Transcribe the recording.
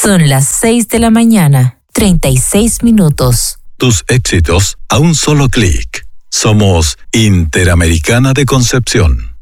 Son las 6 de la mañana, 36 minutos. Tus éxitos a un solo clic. Somos Interamericana de Concepción.